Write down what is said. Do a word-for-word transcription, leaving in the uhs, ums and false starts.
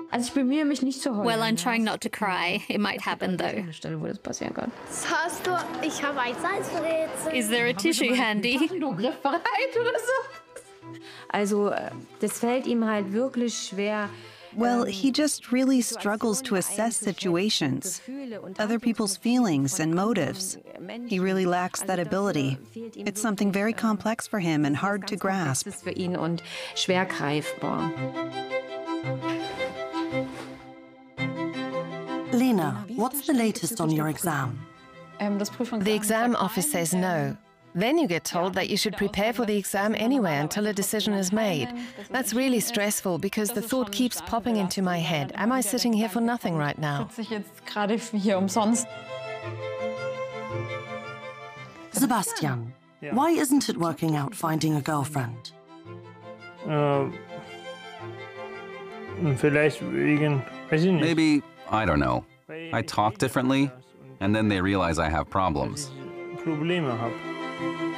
Also ich bemühe mich nicht zu heulen. Well, I'm trying not to cry. It might happen, though. Eine Stelle, wo das passieren kann. Hast du? Ich habe ein Salzrätsel. Is there a tissue handy? Griffbereit oder so? Also, äh, das fällt ihm halt wirklich schwer. Well, he just really struggles to assess situations, other people's feelings and motives. He really lacks that ability. It's something very complex for him and hard to grasp. Das ist für ihn und schwer greifbar. Lena, what's the latest on your exam? The exam office says no. Then you get told that you should prepare for the exam anyway until a decision is made. That's really stressful because the thought keeps popping into my head. Am I sitting here for nothing right now? Sebastian, why isn't it working out finding a girlfriend? Uh, vielleicht wegen, weiß ich nicht. Maybe, I don't know. I talk differently, and then they realize I have problems. Probleme habe.